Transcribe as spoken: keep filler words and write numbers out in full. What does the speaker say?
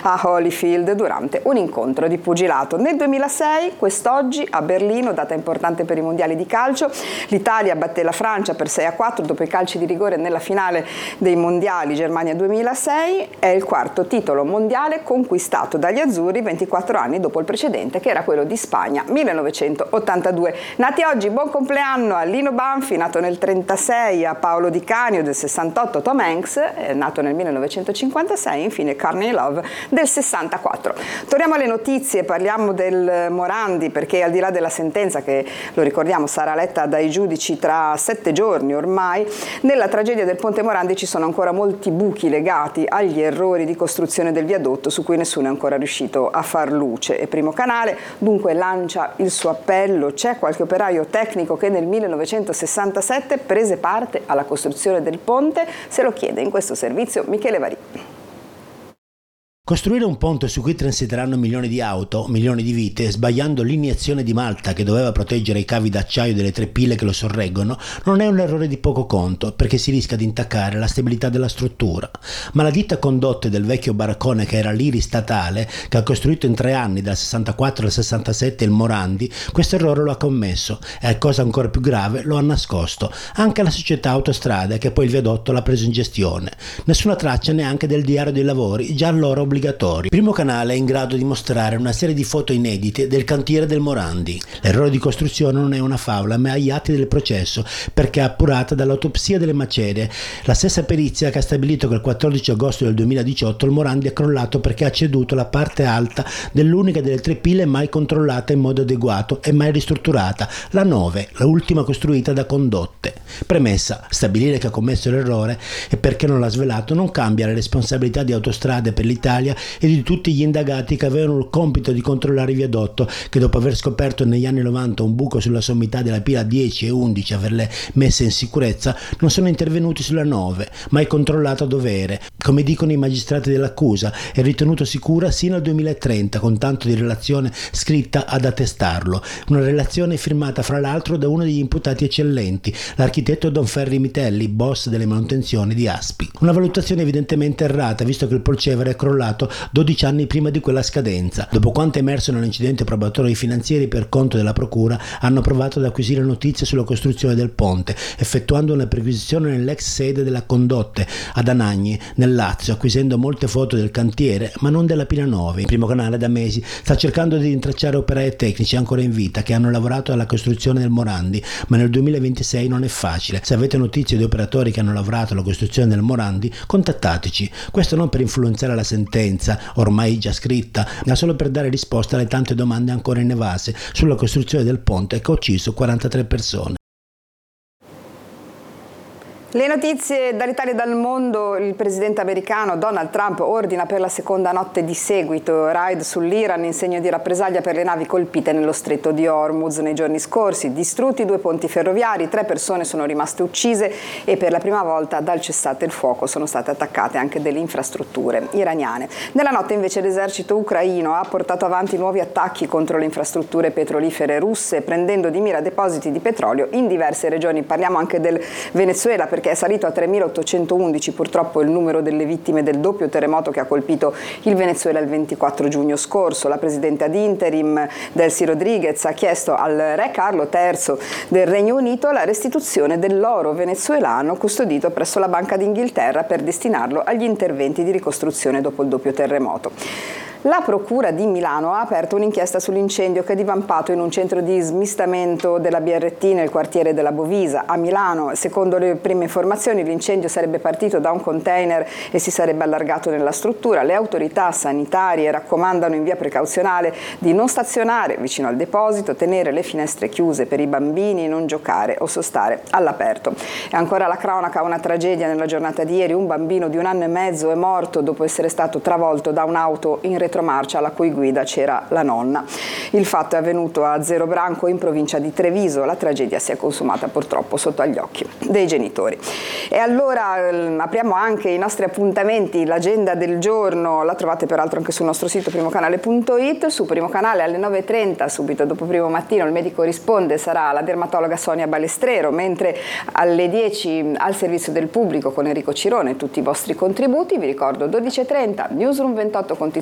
a Holyfield durante un incontro di pugilato. Nel duemilasei, quest'oggi, a Berlino, data importante per i mondiali di calcio, l'Italia batté la Francia per sei a quattro dopo i calci di rigore nella finale dei mondiali Germania duemilasei. È il quarto titolo mondiale conquistato dagli azzurri ventiquattro anni dopo il precedente, che era quello di Spagna millenovecentottantadue. Nati oggi, buon compleanno a Lino Banfi, nato nel trentasei, a Paolo Di Canio del sessantotto, Tom Hanks, nato nel millenovecentocinquantasei, e infine Courtney Love del sessantaquattro. Torniamo alle notizie, parliamo del Morandi, perché al di là della sentenza, che lo ricordiamo sarà letta dai giudici tra sette giorni ormai, nella tragedia del Ponte Morandi ci sono ancora molti buchi legati agli errori di costruzione del viadotto su cui nessuno è ancora riuscito a far luce. E Primo Canale dunque lancia il suo appello. C'è qualche operaio tecnico che nel millenovecentosessantasette prese parte alla costruzione del ponte? Se lo chiede in questo servizio Michele Varì. Costruire un ponte su cui transiteranno milioni di auto, milioni di vite, sbagliando l'iniezione di malta che doveva proteggere i cavi d'acciaio delle tre pile che lo sorreggono, non è un errore di poco conto, perché si rischia di intaccare la stabilità della struttura. Ma la ditta Condotte del vecchio baraccone, che era l'I R I statale, che ha costruito in tre anni, dal sessantaquattro al sessantasette, il Morandi, questo errore lo ha commesso e, cosa ancora più grave, lo ha nascosto anche alla società Autostrade, che poi il viadotto l'ha preso in gestione. Nessuna traccia neanche del diario dei lavori, già allora obbligatori. Primo Canale è in grado di mostrare una serie di foto inedite del cantiere del Morandi. L'errore di costruzione non è una favola, ma agli atti del processo, perché è appurata dall'autopsia delle macerie, la stessa perizia che ha stabilito che il quattordici agosto del duemiladiciotto il Morandi è crollato perché ha ceduto la parte alta dell'unica delle tre pile mai controllata in modo adeguato e mai ristrutturata, la nove, la ultima costruita da Condotte. Premessa: stabilire che ha commesso l'errore e perché non l'ha svelato non cambia le responsabilità di Autostrade per l'Italia e di tutti gli indagati che avevano il compito di controllare il viadotto, che dopo aver scoperto negli anni novanta un buco sulla sommità della pila dieci e undici, averle messe in sicurezza, non sono intervenuti sulla nove, mai controllata a dovere, come dicono i magistrati dell'accusa, e ritenuto sicura sino al duemilatrenta, con tanto di relazione scritta ad attestarlo. Una relazione firmata fra l'altro da uno degli imputati eccellenti, l'architetto Don Ferri Mitelli, boss delle manutenzioni di Aspi. Una valutazione evidentemente errata, visto che il Polcevere è crollato dodici anni prima di quella scadenza. Dopo quanto emerso nell'incidente probatorio, i finanzieri, per conto della procura, hanno provato ad acquisire notizie sulla costruzione del ponte, effettuando una perquisizione nell'ex sede della Condotte ad Anagni, nel Lazio, acquisendo molte foto del cantiere, ma non della pila nove. Il Primo Canale da mesi sta cercando di rintracciare operai tecnici ancora in vita che hanno lavorato alla costruzione del Morandi, ma nel duemilaventisei non è facile. Se avete notizie di operatori che hanno lavorato alla costruzione del Morandi, contattateci. Questo non per influenzare la sentenza, ormai già scritta, ma solo per dare risposta alle tante domande ancora inevase sulla costruzione del ponte che ha ucciso quarantatré persone. Le notizie dall'Italia e dal mondo. Il presidente americano Donald Trump ordina per la seconda notte di seguito raid sull'Iran in segno di rappresaglia per le navi colpite nello stretto di Hormuz nei giorni scorsi. Distrutti due ponti ferroviari, tre persone sono rimaste uccise e per la prima volta dal cessate il fuoco sono state attaccate anche delle infrastrutture iraniane. Nella notte invece l'esercito ucraino ha portato avanti nuovi attacchi contro le infrastrutture petrolifere russe, prendendo di mira depositi di petrolio in diverse regioni. Parliamo anche del Venezuela, perché che è salito a tremilaottocentoundici purtroppo il numero delle vittime del doppio terremoto che ha colpito il Venezuela il ventiquattro giugno scorso. La presidente ad interim Delcy Rodriguez ha chiesto al re Carlo terzo del Regno Unito la restituzione dell'oro venezuelano custodito presso la Banca d'Inghilterra per destinarlo agli interventi di ricostruzione dopo il doppio terremoto. La Procura di Milano ha aperto un'inchiesta sull'incendio che è divampato in un centro di smistamento della B R T nel quartiere della Bovisa a Milano. Secondo le prime informazioni l'incendio sarebbe partito da un container e si sarebbe allargato nella struttura. Le autorità sanitarie raccomandano in via precauzionale di non stazionare vicino al deposito, tenere le finestre chiuse per i bambini, non giocare o sostare all'aperto. E ancora la cronaca, una tragedia nella giornata di ieri. Un bambino di un anno e mezzo è morto dopo essere stato travolto da un'auto in retromarcia alla cui guida c'era la nonna. Il fatto è avvenuto a Zerobranco in provincia di Treviso. La tragedia si è consumata purtroppo sotto agli occhi dei genitori. E allora ehm, apriamo anche i nostri appuntamenti, l'agenda del giorno la trovate peraltro anche sul nostro sito primocanale punto it. Su Primo Canale alle nove e trenta, subito dopo Primo Mattino, il medico risponde, sarà la dermatologa Sonia Balestrero, mentre alle dieci al servizio del pubblico con Enrico Cirone tutti i vostri contributi. Vi ricordo dodici e trenta Newsroom ventotto con